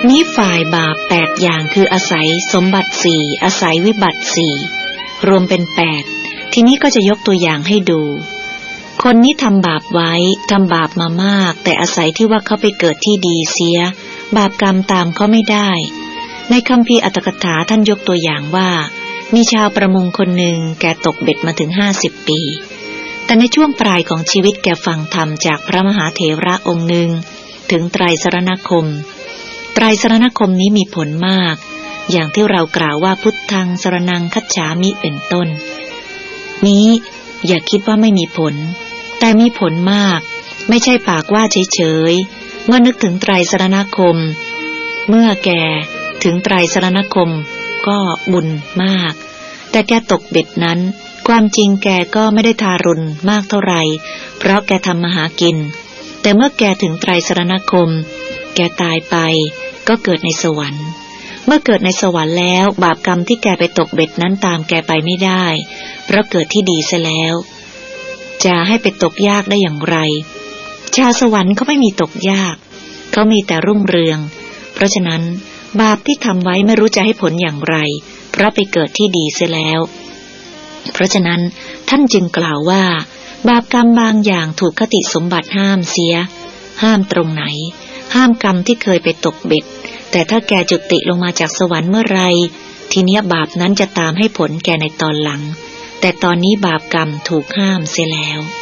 นี้ฝ่ายบาป8อย่างคืออาศัยสมบัติ4อาศัยวิบัติ4รวมเป็น8ทีนี้ก็จะยกตัวอย่างให้ดูคนนี้ทำบาปไว้ทำบาปมามากแต่อาศัยที่ว่าเขาไปเกิดที่ดีเสียบาปกรรมตามเขาไม่ได้ในคัมภีร์อรรถกถาท่านยกตัวอย่างว่ามีชาวประมงคนหนึ่งแกตกเบ็ดมาถึง50 ปีแต่ในช่วงปลายของชีวิตแกฟังธรรมจากพระมหาเถระองค์หนึ่งถึงไตรสรณคมไตรสรณคมนี้มีผลมากอย่างที่เรากล่าวว่าพุทธังสรณังคัจฉามิเป็นต้นนี้อย่าคิดว่าไม่มีผลแต่มีผลมากไม่ใช่ปากว่าเฉยๆเมื่อนึกถึงไตรสรณคมเมื่อแกถึงไตรสรณคมก็บุญมากแต่แกตกเบ็ดนั้นความจริงแกก็ไม่ได้ทารุณมากเท่าไหร่เพราะแกทำมาหากินแต่เมื่อแกถึงไตรสรณคมแกตายไปก็เกิดในสวรรค์เมื่อเกิดในสวรรค์แล้วบาปกรรมที่แกไปตกเบ็ดนั้นตามแกไปไม่ได้เพราะเกิดที่ดีซะแล้วจะให้ไปตกยากได้อย่างไรชาวสวรรค์เขาไม่มีตกยากเขามีแต่รุ่งเรืองเพราะฉะนั้นบาปที่ทำไว้ไม่รู้จะให้ผลอย่างไรเพราะไปเกิดที่ดีเสียแล้วเพราะฉะนั้นท่านจึงกล่าวว่าบาปกรรมบางอย่างถูกคติสมบัติห้ามเสียห้ามตรงไหนห้ามกรรมที่เคยไปตกเบ็ดแต่ถ้าแกจุติลงมาจากสวรรค์เมื่อไรทีเนี้ยบาปนั้นจะตามให้ผลแกในตอนหลังแต่ตอนนี้บาปกรรมถูกห้ามเสียแล้ว